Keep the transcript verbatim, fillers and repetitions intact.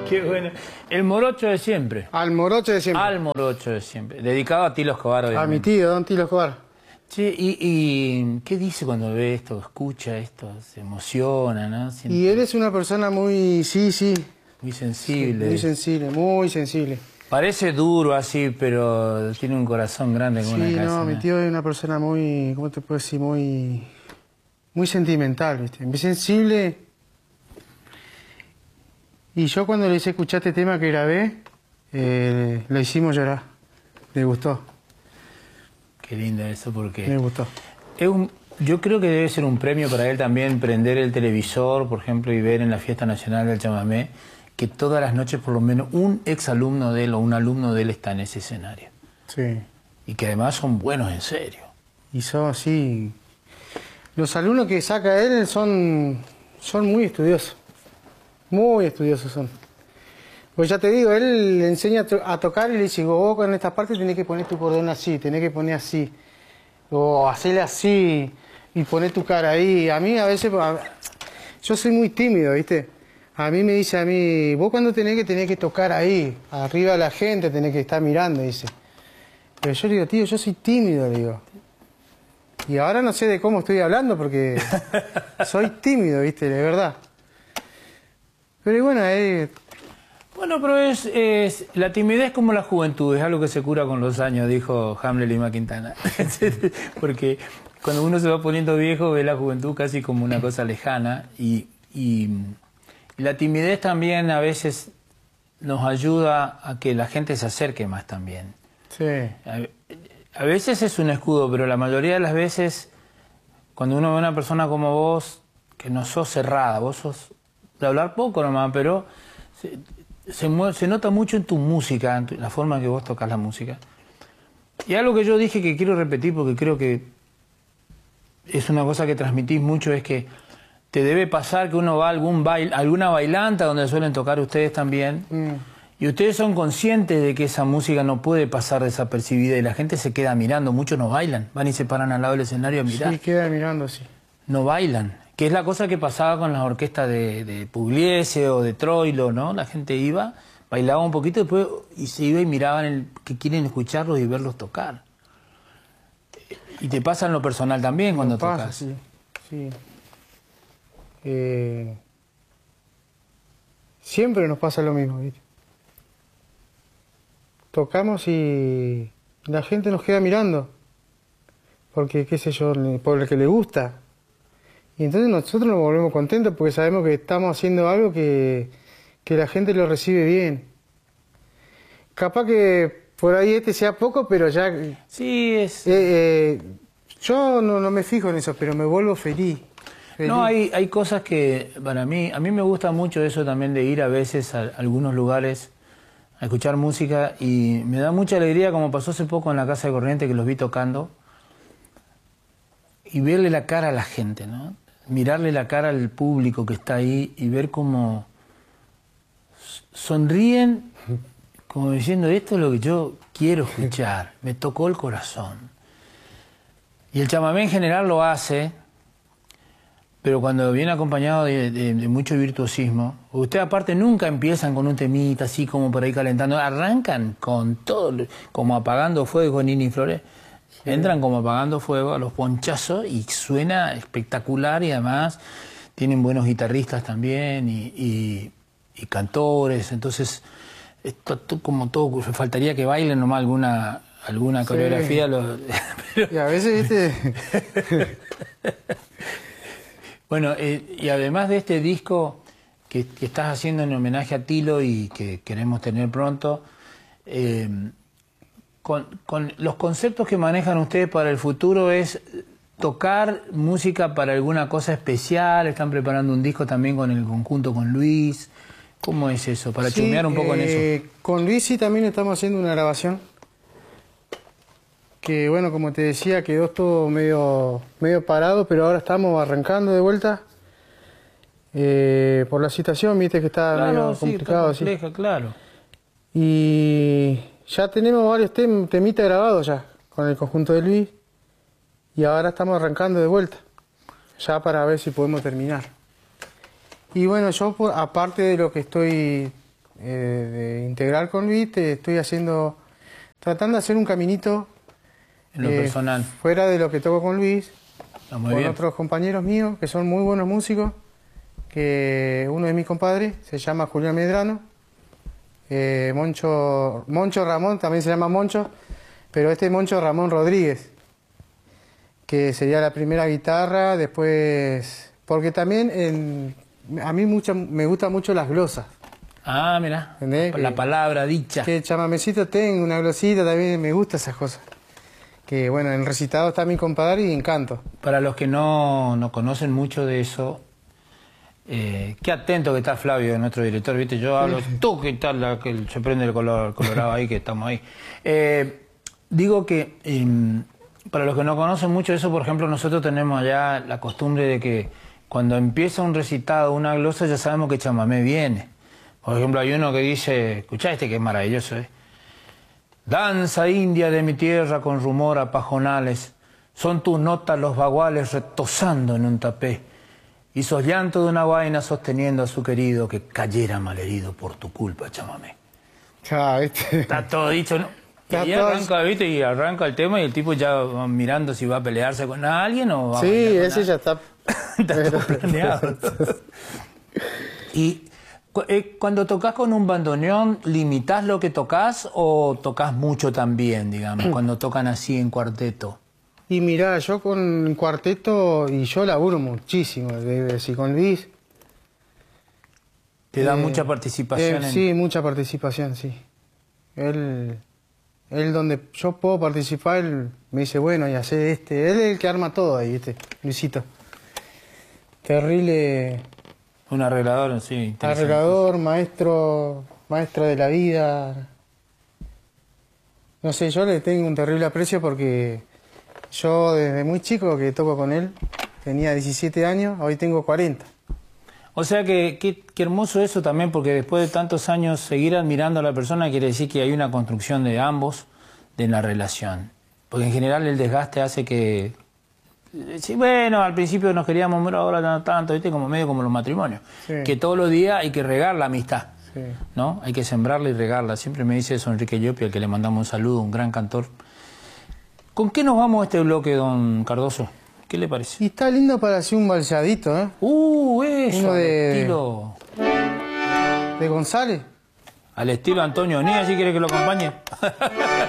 Qué bueno. El morocho de siempre. Al morocho de siempre. Al morocho de siempre. Dedicado a Tilo Escobar, obviamente. A mi tío, don Tilo Escobar. Che, y, y ¿qué dice cuando ve esto, escucha esto? Se emociona, ¿no? Siente... Y él es una persona muy, sí, sí. Muy sensible. Sí, muy sensible, muy sensible. Parece duro así, pero tiene un corazón grande como sí, una casa. Sí, no, mi tío es una persona muy, ¿cómo te puedo decir? Muy, muy sentimental, ¿viste? Muy sensible. Y yo cuando le hice escuchar este tema que grabé, eh, lo hicimos llorar. Le gustó. Qué lindo eso, porque... Me gustó. Es un, yo creo que debe ser un premio para él también prender el televisor, por ejemplo, y ver en la Fiesta Nacional del Chamamé que todas las noches por lo menos un exalumno de él o un alumno de él está en ese escenario. Sí. Y que además son buenos en serio. Y son, sí... Los alumnos que saca él son, son muy estudiosos. Muy estudiosos son. Pues ya te digo, él le enseña a, to a tocar y le dice, vos en esta parte tenés que poner tu cordón así, tenés que poner así. O hacerle así y poner tu cara ahí. A mí a veces... A, yo soy muy tímido, ¿viste? A mí me dice a mí, vos cuando tenés que tenés que tocar ahí, arriba de la gente, tenés que estar mirando, dice. Pero yo le digo, tío, yo soy tímido, le digo. Y ahora no sé de cómo estoy hablando porque soy tímido, ¿viste? De verdad. Pero bueno, eh... Bueno, pero es, es... La timidez como la juventud, es algo que se cura con los años, dijo Hamlet Lima Quintana. Porque cuando uno se va poniendo viejo ve la juventud casi como una cosa lejana y... y la timidez también a veces nos ayuda a que la gente se acerque más también. Sí. A, a veces es un escudo, pero la mayoría de las veces, cuando uno ve a una persona como vos, que no sos cerrada, vos sos de hablar poco nomás, pero se, se, mueve, se nota mucho en tu música, en tu, la forma en que vos tocas la música. Y algo que yo dije que quiero repetir porque creo que es una cosa que transmitís mucho, es que te debe pasar que uno va a algún bail, alguna bailanta donde suelen tocar ustedes también, mm. y ustedes son conscientes de que esa música no puede pasar desapercibida y la gente se queda mirando, muchos no bailan, van y se paran al lado del escenario a mirar. Sí, quedan mirando, sí. No bailan, que es la cosa que pasaba con las orquestas de, de Pugliese o de Troilo, ¿no? La gente iba, bailaba un poquito después y se iba y miraban el, que quieren escucharlos y verlos tocar. Y te pasa en lo personal también cuando me pasa, tocas. Sí, sí. Eh, siempre nos pasa lo mismo, ¿viste? Tocamos y la gente nos queda mirando, porque, qué sé yo, por el que le gusta. Y entonces nosotros nos volvemos contentos porque sabemos que estamos haciendo algo que, que la gente lo recibe bien. Capaz que por ahí este sea poco, pero ya... Sí, es... Eh, eh, yo no, no me fijo en eso, pero me vuelvo feliz. Feliz. No, hay, hay cosas que para mí, a mí me gusta mucho eso también de ir a veces a algunos lugares a escuchar música y me da mucha alegría, como pasó hace poco en la Casa de Corrientes que los vi tocando, y verle la cara a la gente, ¿no? Mirarle la cara al público que está ahí y ver cómo sonríen, como diciendo, esto es lo que yo quiero escuchar, me tocó el corazón. Y el chamamé en general lo hace, pero cuando viene acompañado de, de, de mucho virtuosismo, ustedes aparte nunca empiezan con un temita así como por ahí calentando, arrancan con todo, como apagando fuego con Nini Flores, sí. Entran como apagando fuego a los ponchazos y suena espectacular y además tienen buenos guitarristas también y, y, y cantores, entonces esto, como todo, faltaría que bailen nomás alguna, alguna sí. coreografía. Lo, pero... Y a veces, viste... Bueno, eh, y además de este disco que, que estás haciendo en homenaje a Tilo y que queremos tener pronto, eh, con, con los conceptos que manejan ustedes para el futuro es tocar música para alguna cosa especial, están preparando un disco también con el conjunto con Luis, ¿cómo es eso? Para sí, chumear un poco eh, en eso. Con Luis sí también estamos haciendo una grabación. Que bueno, como te decía, quedó todo medio, medio parado, pero ahora estamos arrancando de vuelta. Eh, por la situación, viste que está claro, medio sí, complicado. Está compleja, ¿sí? Claro. Y ya tenemos varios tem temitas grabados ya, con el conjunto de Luis. Y ahora estamos arrancando de vuelta, ya para ver si podemos terminar. Y bueno, yo por, aparte de lo que estoy eh, de integrar con Luis, te estoy haciendo, tratando de hacer un caminito En lo eh, personal. fuera de lo que toco con Luis, Está muy con bien. otros compañeros míos que son muy buenos músicos, que uno de mis compadres se llama Julián Medrano, eh, Moncho, Moncho Ramón, también se llama Moncho, pero este es Moncho Ramón Rodríguez, que sería la primera guitarra, después... Porque también en, a mí mucha, me gustan mucho las glosas. Ah, mira, ¿Entendés? la Que- palabra dicha. Que chamamecito tengo, una glosita, también me gustan esas cosas. Que bueno, en recitado está mi compadre y encanto. Para los que no, no conocen mucho de eso, eh, qué atento que está Flavio, nuestro director, ¿viste? Yo hablo, tú, ¿qué tal? La, que se prende el color colorado ahí, que estamos ahí. Eh, digo que, eh, para los que no conocen mucho eso, por ejemplo, nosotros tenemos allá la costumbre de que cuando empieza un recitado, una glosa, ya sabemos que chamamé viene. Por ejemplo, hay uno que dice, escuchá este que es maravilloso, ¿eh? Danza india de mi tierra con rumor a pajonales, son tus notas los baguales retosando en un tapé, y sos llanto de una vaina sosteniendo a su querido que cayera malherido por tu culpa, chamamé. Ah, ¿viste? Está todo dicho, ¿no? Y Está ahí todo arranca, ¿viste? Y arranca el tema y el tipo ya va mirando si va a pelearse con alguien o va a Sí, bailar con ese alguien. ya está. Está todo planeado. Y cu- eh, cuando tocas con un bandoneón, ¿limitás lo que tocas o tocas mucho también, digamos, cuando tocan así en cuarteto? Y mirá, yo con cuarteto, y yo laburo muchísimo, de- de- sí, con Luis. ¿Te da eh, mucha participación? eh, en... Sí, mucha participación, sí. Él, él donde yo puedo participar, él me dice, bueno, y hacer este. Él es el que arma todo ahí, ¿viste? Luisito. Terrible Un arreglador, sí. interesante. arreglador, maestro, maestro de la vida. No sé, yo le tengo un terrible aprecio porque yo desde muy chico que toco con él, tenía diecisiete años, hoy tengo cuarenta. O sea que qué qué hermoso eso también, porque después de tantos años seguir admirando a la persona quiere decir que hay una construcción de ambos de la relación. Porque en general el desgaste hace que... Sí, bueno, al principio nos queríamos, pero ahora no tanto, ¿viste? Como medio como los matrimonios. Sí. Que todos los días hay que regar la amistad, Sí. ¿no? Hay que sembrarla y regarla. Siempre me dice eso Enrique Llopia, al que le mandamos un saludo, un gran cantor. ¿Con qué nos vamos a este bloque, don Cardoso? ¿Qué le parece? Y está lindo para hacer un balsadito, ¿eh? Uh, eso, Uno al de- estilo... De González. Al estilo Antonio Ní, ¿así quiere que lo acompañe?